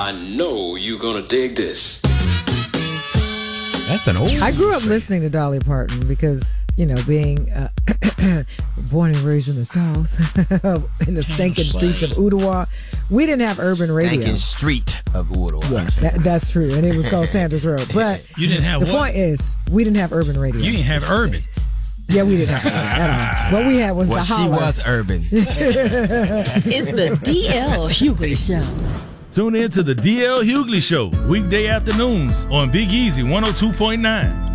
I know you're gonna dig this. That's an old. I grew up listening to Dolly Parton because, being born and raised in the South, in the stinking streets of Ottawa, we didn't have urban radio. Stinking street of Ottawa. Yeah, that's true, and it was called Sanders Road. But you didn't have the what? point is, we didn't have urban radio. You didn't have urban. Yeah, we didn't have urban at all. What we had was the holler. She was urban. It's the DL Hughley Show. Tune in to the DL Hughley Show, weekday afternoons on Big Easy 102.9.